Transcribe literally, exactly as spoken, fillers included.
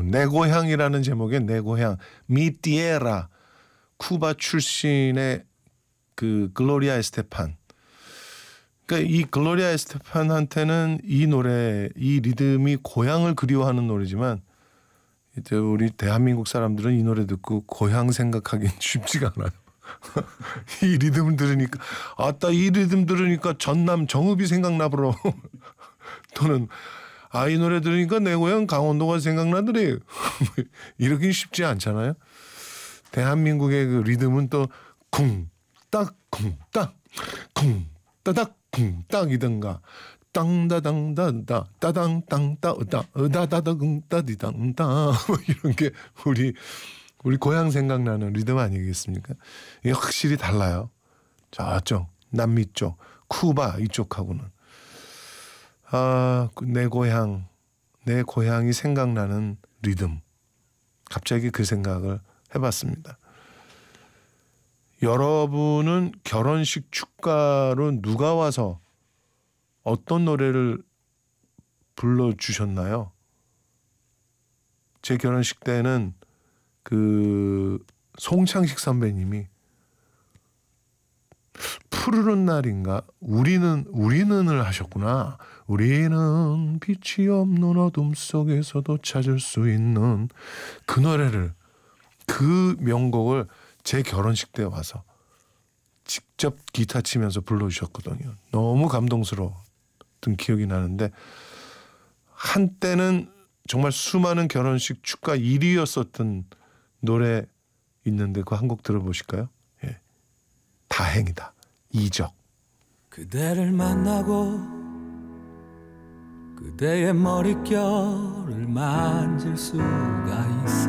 내 고향이라는 제목의 내 고향 미 티에라 쿠바 출신의 그 글로리아 에스테판. 그러니까 이 글로리아 에스테판한테는 이 노래, 이 리듬이 고향을 그리워하는 노래지만 이제 우리 대한민국 사람들은 이 노래 듣고 고향 생각하기는 쉽지가 않아요. 이 리듬을 들으니까 아따 이 리듬 들으니까 전남 정읍이 생각나버려. 또는 아 이 노래 들으니까 내 고향 강원도가 생각나더래. 이러긴 쉽지 않잖아요. 대한민국의 그 리듬은 또 쿵딱 쿵딱 쿵따닥 쿵딱이든가 땅다당다다 따당 땅따 으다 으다다다궁 따디당따 뭐 이런 게 우리 우리 고향 생각나는 리듬 아니겠습니까? 이게 확실히 달라요. 저쪽 남미 쪽 쿠바 이쪽하고는 아, 내 고향 내 고향이 생각나는 리듬. 갑자기 그 생각을 해봤습니다. 여러분은 결혼식 축가로 누가 와서 어떤 노래를 불러주셨나요? 제 결혼식 때는 그 송창식 선배님이 푸르른 날인가 우리는 우리는을 하셨구나. 우리는 빛이 없는 어둠 속에서도 찾을 수 있는 그 노래를 그 명곡을 제 결혼식 때 와서 직접 기타 치면서 불러주셨거든요. 너무 감동스러웠던 기억이 나는데 한때는 정말 수많은 결혼식 축가 일 위였었던 노래 있는데 그 한 곡 들어보실까요? 예. 다행이다. 이적. 그대를 만나고 그대의 머릿결을 만질 수가 있어